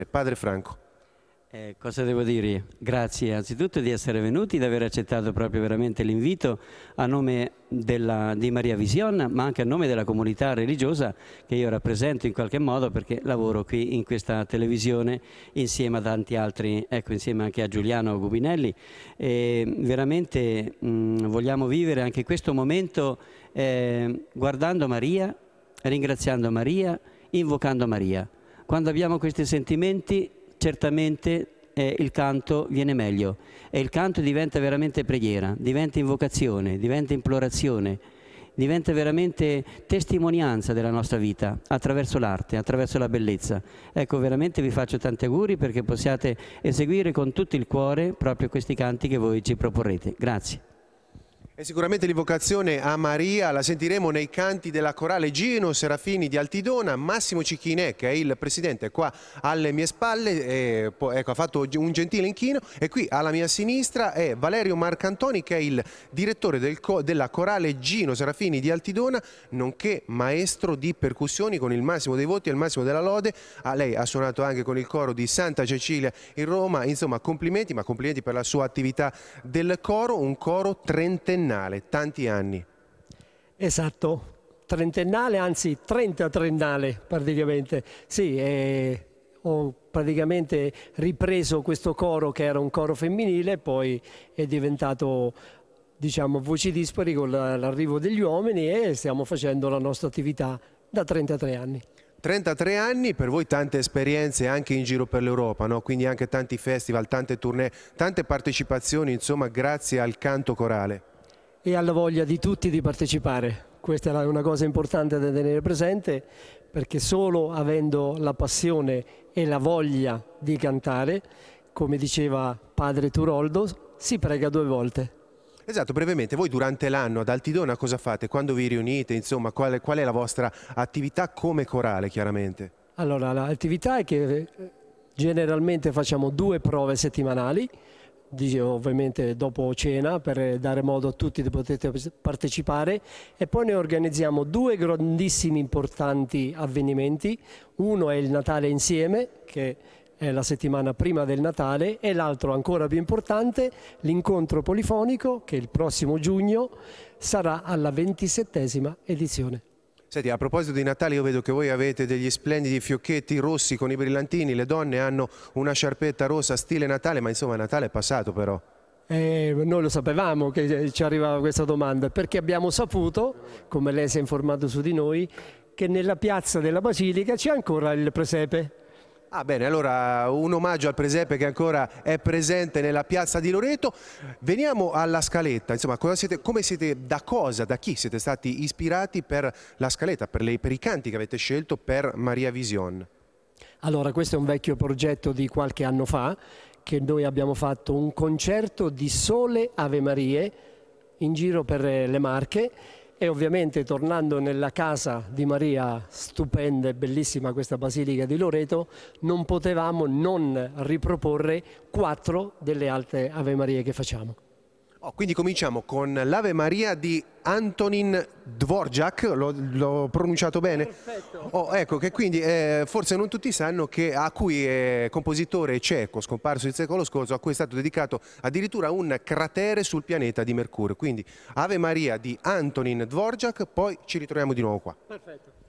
Padre Franco. Cosa devo dire? Grazie anzitutto di essere venuti, di aver accettato proprio veramente l'invito a nome di Maria Vision, ma anche a nome della comunità religiosa che io rappresento in qualche modo, perché lavoro qui in questa televisione insieme a tanti altri, ecco, insieme anche a Giuliano Gubinelli. E veramente vogliamo vivere anche questo momento guardando Maria, ringraziando Maria, invocando Maria. Quando abbiamo questi sentimenti, certamente il canto viene meglio e il canto diventa veramente preghiera, diventa invocazione, diventa implorazione, diventa veramente testimonianza della nostra vita attraverso l'arte, attraverso la bellezza. Ecco, veramente vi faccio tanti auguri perché possiate eseguire con tutto il cuore proprio questi canti che voi ci proporrete. Grazie. E sicuramente l'invocazione a Maria la sentiremo nei canti della corale Gino Serafini di Altidona. Massimo Cicchinè, che è il presidente, è qua alle mie spalle, ecco, ha fatto un gentile inchino, e qui alla mia sinistra è Valerio Marcantoni, che è il direttore della corale Gino Serafini di Altidona, nonché maestro di percussioni con il massimo dei voti e il massimo della lode. Lei ha suonato anche con il coro di Santa Cecilia in Roma. Insomma, complimenti, ma complimenti per la sua attività del coro, un coro trentennale. Tanti anni. Esatto, trentennale, anzi 33ennale praticamente. Sì, ho praticamente ripreso questo coro che era un coro femminile, poi è diventato, diciamo, voci dispari con l'arrivo degli uomini e stiamo facendo la nostra attività da 33 anni. 33 anni, per voi tante esperienze anche in giro per l'Europa, no? Quindi anche tanti festival, tante tournée, tante partecipazioni, insomma, grazie al canto corale. E alla voglia di tutti di partecipare. Questa è una cosa importante da tenere presente, perché solo avendo la passione e la voglia di cantare, come diceva padre Turoldo, si prega 2 volte. Esatto, brevemente, voi durante l'anno ad Altidona cosa fate? Quando vi riunite? Insomma, qual è la vostra attività come corale, chiaramente? Allora, l'attività è che generalmente facciamo 2 prove settimanali, ovviamente dopo cena, per dare modo a tutti di poter partecipare, e poi ne organizziamo 2 grandissimi importanti avvenimenti. Uno è il Natale insieme, che è la settimana prima del Natale, e l'altro ancora più importante, l'incontro polifonico, che il prossimo giugno sarà alla 27ª edizione. Senti, a proposito di Natale, io vedo che voi avete degli splendidi fiocchetti rossi con i brillantini, le donne hanno una sciarpetta rossa stile Natale, ma insomma Natale è passato però. Noi lo sapevamo che ci arrivava questa domanda, perché abbiamo saputo, come lei si è informato su di noi, che nella piazza della Basilica c'è ancora il presepe. Ah bene, allora un omaggio al presepe che ancora è presente nella piazza di Loreto. Veniamo alla scaletta, insomma, da chi siete stati ispirati per la scaletta, per i canti che avete scelto per Maria Vision? Allora, questo è un vecchio progetto di qualche anno fa, che noi abbiamo fatto un concerto di sole Ave Marie in giro per le Marche. E ovviamente tornando nella casa di Maria, stupenda e bellissima questa Basilica di Loreto, non potevamo non riproporre 4 delle altre Ave Marie che facciamo. Quindi cominciamo con l'Ave Maria di Antonin Dvorak, l'ho pronunciato bene? Perfetto. Ecco, che quindi forse non tutti sanno che a cui è compositore ceco, scomparso il secolo scorso, a cui è stato dedicato addirittura un cratere sul pianeta di Mercurio. Quindi Ave Maria di Antonin Dvorak, poi ci ritroviamo di nuovo qua. Perfetto.